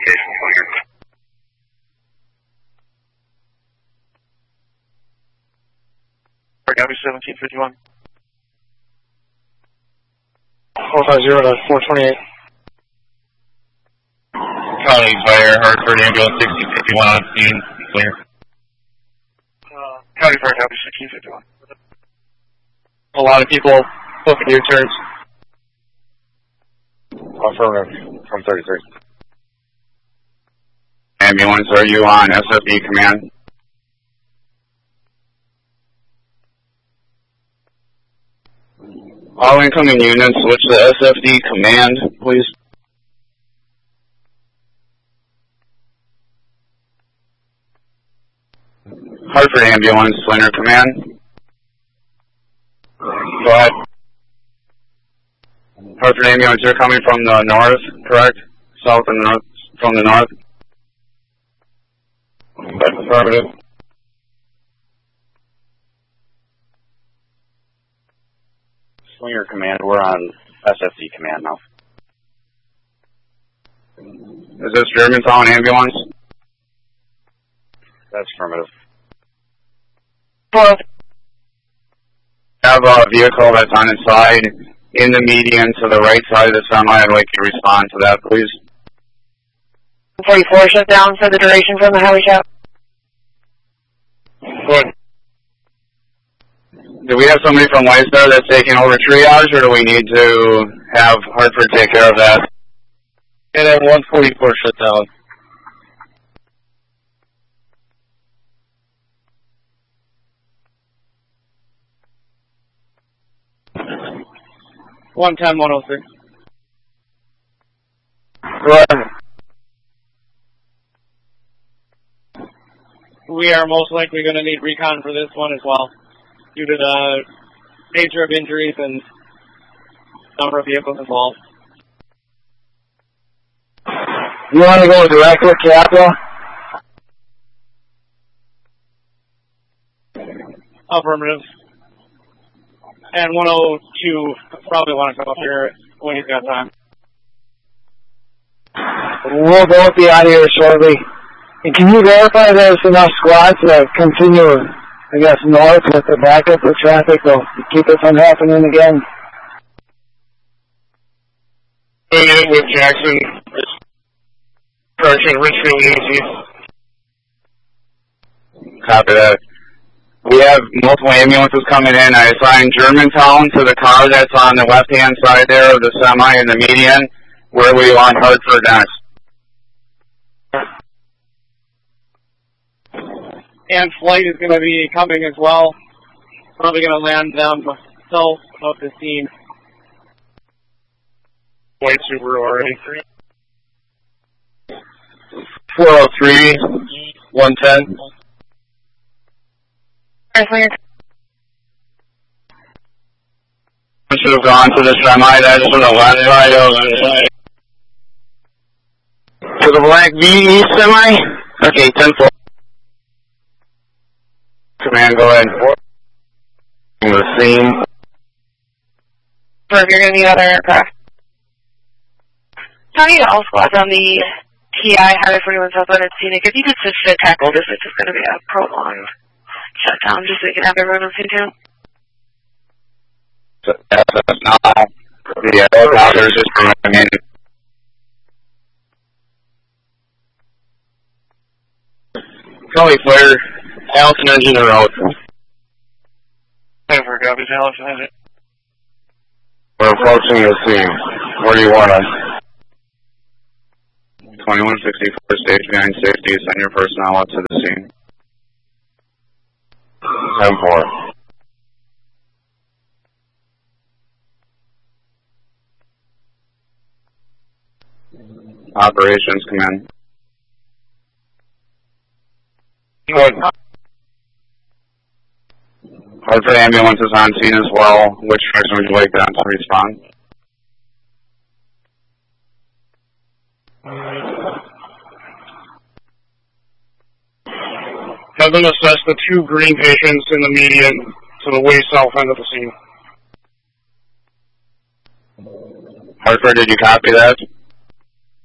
location Slinger. Gabby 1751. 450 to 428. County Fire, Hartford, ambulance 1651 on scene, clear. County Fire, Gabby 1651. A lot of people booking U-turns. Affirmative, from 33. Ambulance, are you on SFD command? All incoming units, switch to SFD command, please. Hartford ambulance, Slinger command. Go ahead. Hartford ambulance, you're coming from the north, correct? South and north, from the north? Affirmative. Slinger command, we're on SFD command now. Is this Germantown ambulance? That's affirmative. Have a vehicle that's on its side in the median to the right side of the semi. I'd like you to respond to that, please. 44 shut down for the duration from the highway shop. Good. Do we have somebody from Whitestar that's taking over triage, or do we need to have Hartford take care of that? And then 144 shut down. $110, $106. Right. We are most likely going to need recon for this one as well, due to the nature of injuries and number of vehicles involved. You want to go direct with Capitol? Affirmative. And 102 probably want to come up here when he's got time. We'll both be out of here shortly. And can you verify there's enough squads to continue, I guess, north with the backup for traffic to keep it from happening again? With Jackson, correction, Richfield EMC. Copy that. We have multiple ambulances coming in. I assigned Germantown to the car that's on the left-hand side there of the semi in the median. Where we want Hartford next? And flight is going to be coming as well. Probably going to land down south of the scene. White Subaru already. 403, 110. Slinger. I should have gone to the semi. That should have landed right over there. To the black VE semi? Okay, 10-4. Command, go ahead. The scene. If you're going to need other aircraft. Tony, all squads on the TI Highway 41 southbound at scenic. If you could switch to tackle, this is just going to be a prolonged shutdown, just so we can have everyone on scene too. No, the helicopters just coming in. Kelly Flare, Allison engine or out? Over, copy, Allison engine. We're approaching the scene. Where do you want us? 2164, stage behind safety. Send your personnel up to the scene. 10-4. Operations command. Good. Hartford ambulance is on scene as well. Which person would you like them to respond? Have them assess the two green patients in the median to the way south end of the scene. Hartford, did you copy that?